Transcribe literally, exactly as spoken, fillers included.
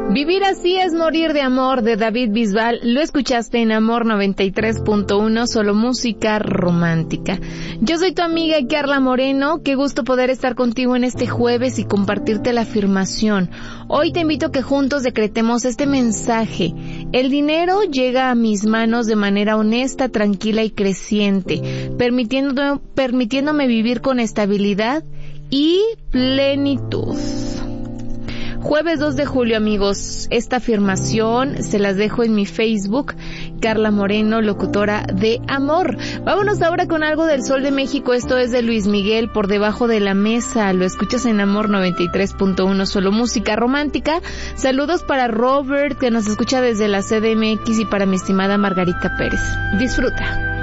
Vivir así es morir de amor, de David Bisbal. Lo escuchaste en Amor noventa y tres punto uno, solo música romántica. Yo soy tu amiga Carla Moreno. Qué gusto poder estar contigo en este jueves y compartirte la afirmación. Hoy te invito a que juntos decretemos este mensaje. El dinero llega a mis manos de manera honesta, tranquila y creciente, permitiéndome, permitiéndome vivir con estabilidad y plenitud. Jueves dos de julio, amigos. Esta afirmación se las dejo en mi Facebook, Carla Moreno, locutora de amor. Vámonos ahora con algo del Sol de México. Esto es de Luis Miguel, Por debajo de la mesa. Lo escuchas en Amor noventa y tres punto uno, solo música romántica. Saludos para Robert, que nos escucha desde la C D M X, y para mi estimada Margarita Pérez. Disfruta.